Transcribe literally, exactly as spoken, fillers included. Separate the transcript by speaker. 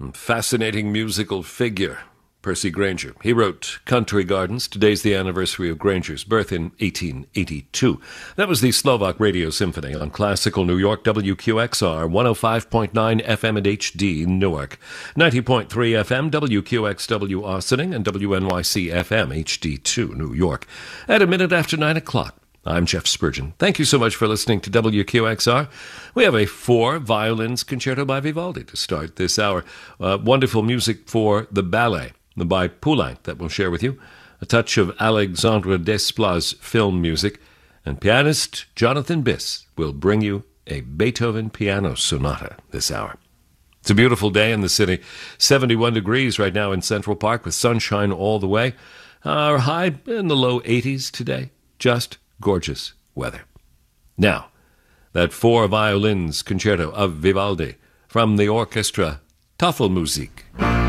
Speaker 1: Fascinating musical figure, Percy Grainger. He wrote Country Gardens. Today's the anniversary of Grainger's birth in eighteen eighty-two. That was the Slovak Radio Symphony on Classical New York, W Q X R, one oh five point nine F M at H D Newark, ninety point three F M, W Q X W Austining, and W N Y C F M, H D two New York. At a minute after nine o'clock. I'm Jeff Spurgeon. Thank you so much for listening to W Q X R. We have a four violins concerto by Vivaldi to start this hour. Uh, wonderful music for the ballet by Poulenc that we'll share with you. A touch of Alexandre Desplat's film music. And pianist Jonathan Biss will bring you a Beethoven piano sonata this hour. It's a beautiful day in the city. seventy-one degrees right now in Central Park with sunshine all the way. Our high in the low eighties today. Just gorgeous weather. Now, that four violins concerto of Vivaldi from the orchestra Tafelmusik.